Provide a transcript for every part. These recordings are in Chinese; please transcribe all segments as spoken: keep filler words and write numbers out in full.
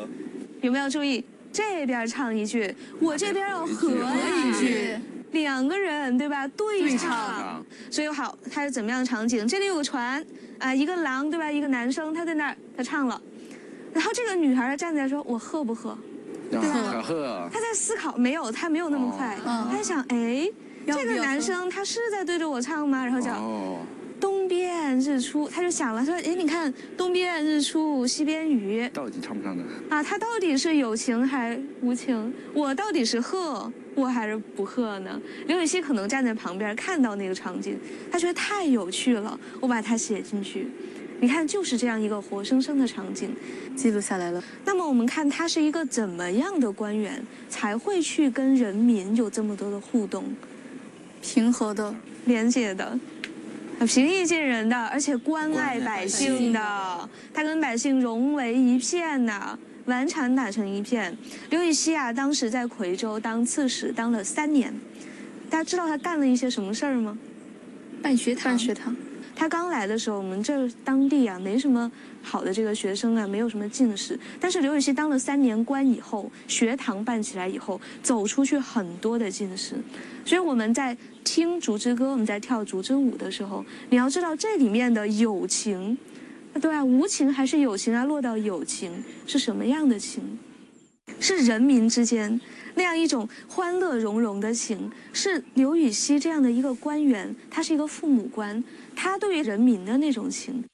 有没有注意？这边唱一句，我这边要合一句，两个人对吧？对唱。所以好，它是怎么样的场景？这里有个船啊、呃，一个郎对吧？一个男生他在那儿，他唱了，然后这个女孩站在说，我喝不喝？对吧？ 喝。 他在思考，没有，他没有那么快，哦、他在想，哎，这个男生他是在对着我唱吗？然后讲。哦东边日出，他就想了说：“哎，你看东边日出西边雨， 到底唱不唱的啊？他到底是有情还是无情？我到底是贺我还是不贺呢？”刘禹锡可能站在旁边看到那个场景，他觉得太有趣了，我把它写进去。你看，就是这样一个活生生的场景， 记录下来了。 那么我们看他是一个怎么样的官员，才会去跟人民有这么多的互动？ 平和的、 廉洁的。平易近人的，而且关爱百姓的，他跟百姓融为一片呐，顽缠打成一片。刘禹锡啊，当时在夔州当刺史，当了三年。大家知道他干了一些什么事儿吗？ 办学堂。办学堂。 他刚来的时候，我们这当地啊没什么好的这个学生啊，没有什么进士。但是刘禹锡当了三年官以后，学堂办起来以后，走出去很多的进士。所以我们在听竹枝歌，我们在跳竹枝舞的时候，你要知道这里面的有情，对啊，无情还是有情啊？落到有情是什么样的情？是人民之间那样一种欢乐融融的情，是刘禹锡这样的一个官员，他是一个父母官，他对于人民的那种情。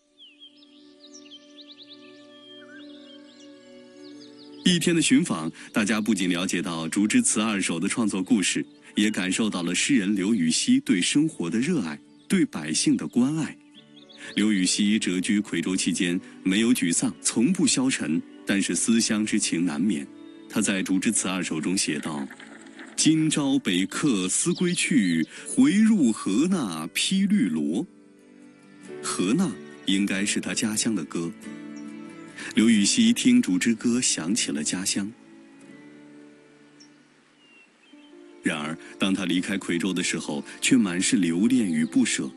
一天的寻访，大家不仅了解到竹枝词二首的创作故事，也感受到了诗人刘禹锡对生活的热爱，对百姓的关爱。刘禹锡谪居夔州期间，没有沮丧，从不消沉，但是思乡之情难免。他在《竹枝词二首》中写道：“今朝北客思归去，回入河那披绿萝。”河那应该是他家乡的歌。刘禹锡听竹枝歌，想起了家乡。然而，当他离开夔州的时候，却满是留恋与不舍。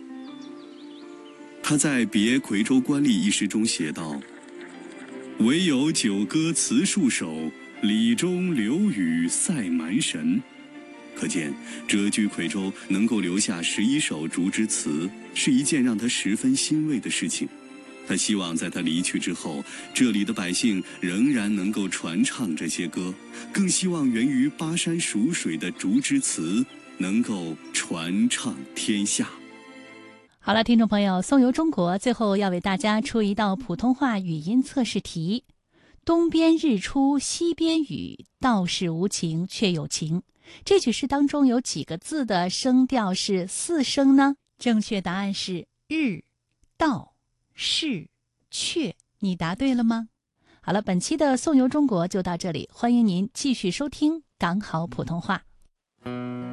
他在《别夔州官吏》一诗中写道：“唯有九歌词数首，李中刘禹赛蛮神。”可见，谪居夔州能够留下十一首竹枝词，是一件让他十分欣慰的事情。他希望在他离去之后，这里的百姓仍然能够传唱这些歌，更希望源于巴山蜀水的竹枝词能够传唱天下。 好了，听众朋友，颂游中国最后要为大家出一道普通话语音测试题。东边日出西边雨，道是无情却有情。这句诗当中有几个字的声调是四声呢？正确答案是日、道、是、阙。你答对了吗？好了，本期的颂游中国就到这里，欢迎您继续收听港好普通话。